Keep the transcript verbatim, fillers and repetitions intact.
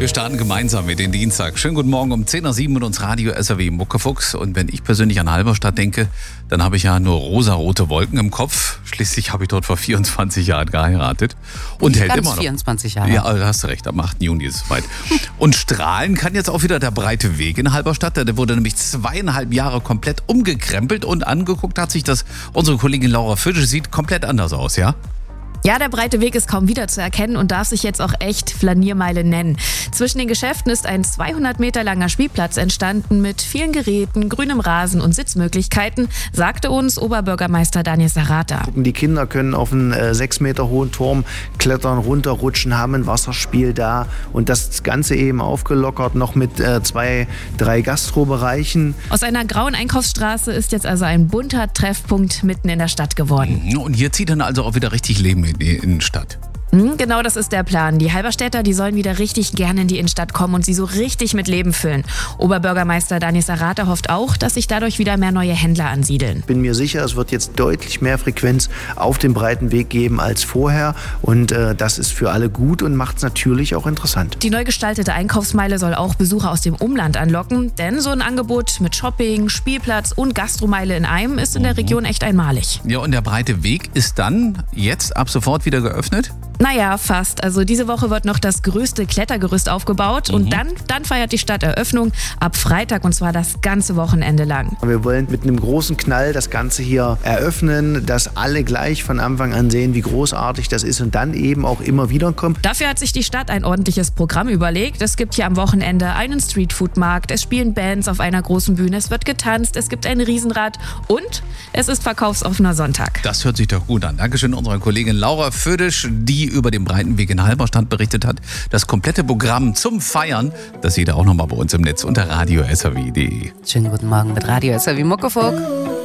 Wir starten gemeinsam mit den Dienstag. Schönen guten Morgen um zehn Uhr sieben mit uns Radio S R W Muckefuchs. Und wenn ich persönlich an Halberstadt denke, dann habe ich ja nur rosarote Wolken im Kopf. Schließlich habe ich dort vor vierundzwanzig Jahren geheiratet. Und Nicht hält ganz immer noch. vierundzwanzig Jahre. Ja, da hast du recht, am achten Juni ist es soweit. Und strahlen kann jetzt auch wieder der breite Weg in Halberstadt. Der wurde nämlich zweieinhalb Jahre komplett umgekrempelt und angeguckt hat sich das unsere Kollegin Laura Fisch. Sieht komplett anders aus, ja? Ja, der breite Weg ist kaum wieder zu erkennen und darf sich jetzt auch echt Flaniermeile nennen. Zwischen den Geschäften ist ein zweihundert Meter langer Spielplatz entstanden mit vielen Geräten, grünem Rasen und Sitzmöglichkeiten, sagte uns Oberbürgermeister Daniel Sarata. Die Kinder können auf einen äh, sechs Meter hohen Turm klettern, runterrutschen, haben ein Wasserspiel da und das Ganze eben aufgelockert noch mit äh, zwei, drei Gastrobereichen. Aus einer grauen Einkaufsstraße ist jetzt also ein bunter Treffpunkt mitten in der Stadt geworden. Und hier zieht dann also auch wieder richtig Leben in die Innenstadt. Genau, das ist der Plan. Die Halberstädter, die sollen wieder richtig gerne in die Innenstadt kommen und sie so richtig mit Leben füllen. Oberbürgermeister Daniel Sarata hofft auch, dass sich dadurch wieder mehr neue Händler ansiedeln. Ich bin mir sicher, es wird jetzt deutlich mehr Frequenz auf dem breiten Weg geben als vorher und äh, das ist für alle gut und macht es natürlich auch interessant. Die neu gestaltete Einkaufsmeile soll auch Besucher aus dem Umland anlocken, denn so ein Angebot mit Shopping, Spielplatz und Gastromeile in einem ist in der Region echt einmalig. Ja, und der breite Weg ist dann jetzt ab sofort wieder geöffnet? Naja, fast. Also diese Woche wird noch das größte Klettergerüst aufgebaut und dann, dann feiert die Stadt Eröffnung ab Freitag und zwar das ganze Wochenende lang. Wir wollen mit einem großen Knall das Ganze hier eröffnen, dass alle gleich von Anfang an sehen, wie großartig das ist und dann eben auch immer wieder kommen. Dafür hat sich die Stadt ein ordentliches Programm überlegt. Es gibt hier am Wochenende einen Streetfood-Markt, es spielen Bands auf einer großen Bühne, es wird getanzt, es gibt ein Riesenrad und es ist verkaufsoffener Sonntag. Das hört sich doch gut an. Dankeschön unserer Kollegin Laura Födisch, die über den breiten Weg in Halberstadt berichtet hat. Das komplette Programm zum Feiern, das seht ihr auch nochmal bei uns im Netz unter radio s r w punkt d e. Schönen guten Morgen mit Radio S R W Muckefuck.